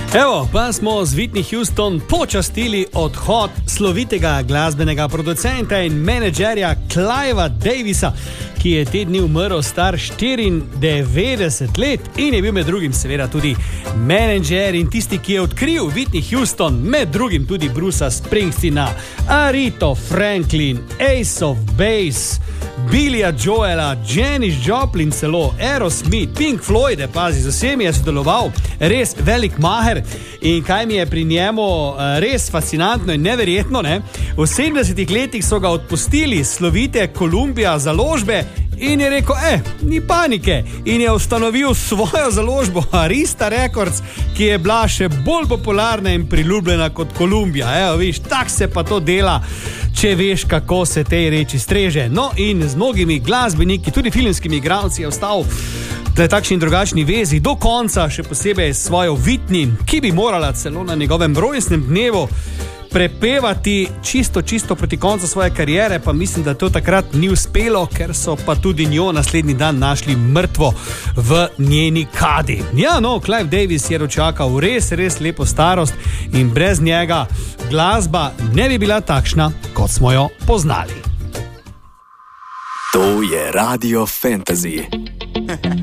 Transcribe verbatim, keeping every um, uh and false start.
Evo, pa smo z Whitney Houston počastili odhod slovitega glasbenega producenta in menedžerja Clivea Davisa, ki je te dni umrl star štiriindevetdeset let in je bil med drugim seveda tudi menedžer in tisti, ki je odkril Whitney Houston, med drugim tudi Brucea Springsteena, Aretho Franklin, Ace of Base, Billya Joela, Janis Joplin, celo Aerosmith, Pink Floyd, pazi, z vsemi je sodeloval, res velik maher. In kaj mi je pri njemu res fascinantno in neverjetno, ne? V sedemdesetih letih so ga odpustili slovite Columbia založbe in je rekel, eh, ni panike, in je ustanovil svojo založbo Arista Records, ki je bila še bolj popularna in priljubljena kot Columbia. Evo, viš, tak se pa to dela, če veš, kako se tej reči streže. No, in z mnogimi glasbeniki, tudi filmskimi igralci je ostal v takšni in drugačni vezi do konca, še posebej svojo Whitney, ki bi morala celo na njegovem rojstnem dnevu prepevati čisto, čisto proti koncu svoje kariere, pa mislim, da to takrat ni uspelo, ker so pa tudi njo naslednji dan našli mrtvo v njeni kadi. Ja, no, Clive Davis je dočakal res, res lepo starost in brez njega glasba ne bi bila takšna, kot smo jo poznali. To je Radio Fantasy.